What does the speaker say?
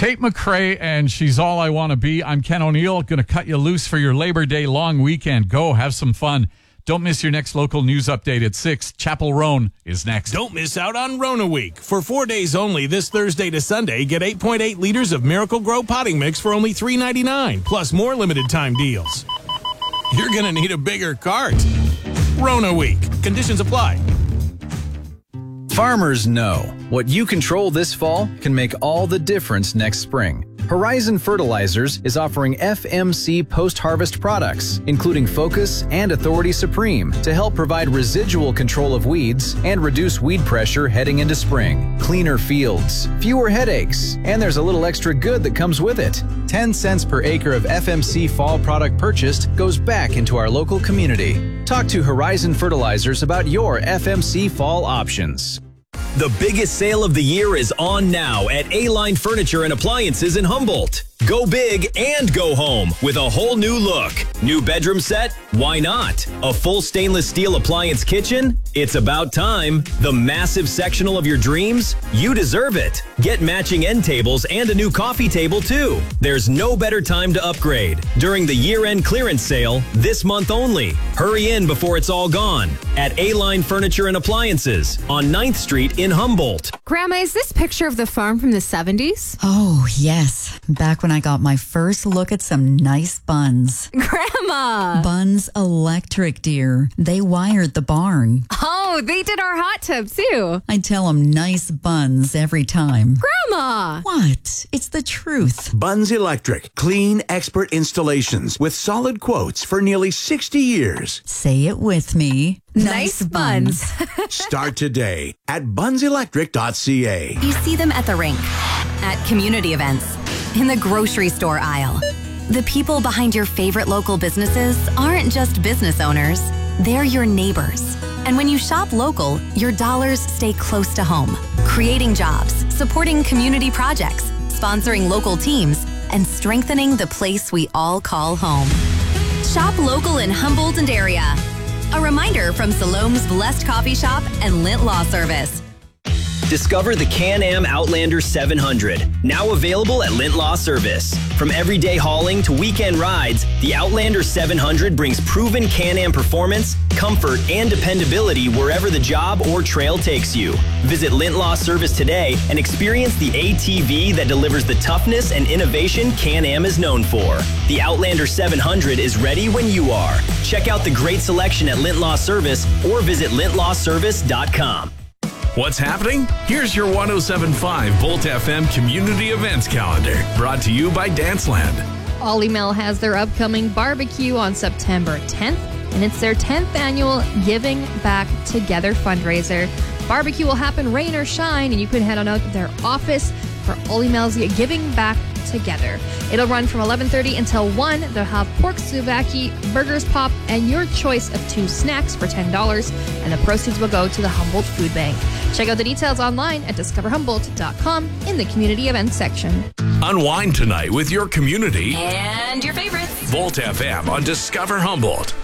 Tate McRae and She's All I Want to Be. I'm Ken O'Neill, going to cut you loose for your Labor Day long weekend. Go, have some fun. Don't miss your next local news update at 6. Chapel Roan is next. Don't miss out on Rona Week. For 4 days only, this Thursday to Sunday, get 8.8 liters of Miracle Grow potting mix for only $3.99, plus more limited time deals. You're going to need a bigger cart. Rona Week. Conditions apply. Farmers know what you control this fall can make all the difference next spring. Horizon Fertilizers is offering FMC post-harvest products, including Focus and Authority Supreme, to help provide residual control of weeds and reduce weed pressure heading into spring. Cleaner fields, fewer headaches, and there's a little extra good that comes with it. 10 cents per acre of FMC fall product purchased goes back into our local community. Talk to Horizon Fertilizers about your FMC fall options. The biggest sale of the year is on now at A-Line Furniture and Appliances in Humboldt. Go big and go home with a whole new look. New bedroom set? Why not? A full stainless steel appliance kitchen? It's about time. The massive sectional of your dreams? You deserve it. Get matching end tables and a new coffee table too. There's no better time to upgrade. During the year-end clearance sale, this month only. Hurry in before it's all gone. At A-Line Furniture and Appliances on 9th Street in Humboldt. Grandma, is this picture of the farm from the 70s? Oh, yes. Back when I got my first look at some nice buns. Grandma! Buns Electric, dear. They wired the barn. Oh, they did our hot tub, too. I tell them nice buns every time. Grandma! What? It's the truth. Buns Electric. Clean, expert installations with solid quotes for nearly 60 years. Say it with me. Nice buns. Start today at bunselectric.ca. You see them at the rink, at community events, in the grocery store aisle. The people behind your favorite local businesses aren't just business owners, they're your neighbors. And when you shop local, your dollars stay close to home, creating jobs, supporting community projects, sponsoring local teams, and strengthening the place we all call home. Shop local in Humboldt and area. A reminder from Siloam's Blessed Coffee Shop and Lint Law Service. Discover the Can-Am Outlander 700, now available at Lint Law Service. From everyday hauling to weekend rides, the Outlander 700 brings proven Can-Am performance, comfort, and dependability wherever the job or trail takes you. Visit Lint Law Service today and experience the ATV that delivers the toughness and innovation Can-Am is known for. The Outlander 700 is ready when you are. Check out the great selection at Lint Law Service or visit lintlawservice.com. What's happening? Here's your 107.5 Volt FM Community Events Calendar, brought to you by Danceland. Ollie Mel has their upcoming barbecue on September 10th, and it's their 10th annual Giving Back Together fundraiser. Barbecue will happen rain or shine, and you can head on out to their office for Ollie Mel's Giving Back Together. It'll run from 11:30 until 1. They'll have pork souvlaki, burgers pop, and your choice of 2 snacks for $10, and the proceeds will go to the Humboldt Food Bank. Check out the details online at discoverhumboldt.com in the community events section. Unwind tonight with your community And your favorites. Volt FM on Discover Humboldt.